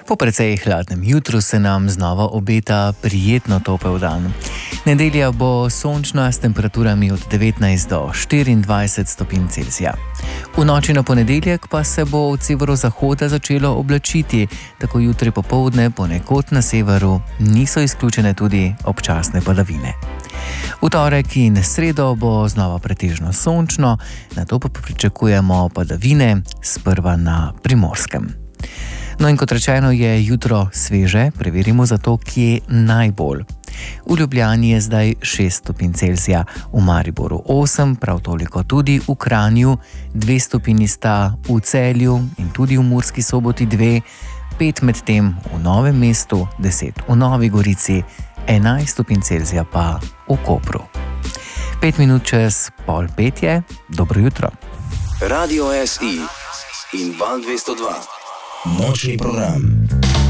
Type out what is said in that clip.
Po precej hladnem jutru se nam znova obeta prijetno topel dan. Nedelja bo sončna s temperaturami od 19 do 24 stopinj Celzija. V noči na ponedeljek pa se bo od severozahoda začelo oblačiti, tako jutri popoldne ponekod na severu niso izključene tudi občasne padavine. V torek in sredo bo znova pretežno sončno, nato pa pričakujemo padavine, sprva na Primorskem. No in kot rečeno, je jutro sveže, preverimo zato, kje najbolj. V Ljubljani je zdaj 6 stopinj Celzija, v Mariboru 8, prav toliko tudi v Kranju, 2 stopinji sta v Celju in tudi v Murski Soboti 2, 5 medtem v Novem mestu, 10 v Novi Gorici, 11 stopinj Celzija pa v Kopru. 5 minut čez 4:30 je, dobro jutro. Radio SI in Val 202. Nočni program.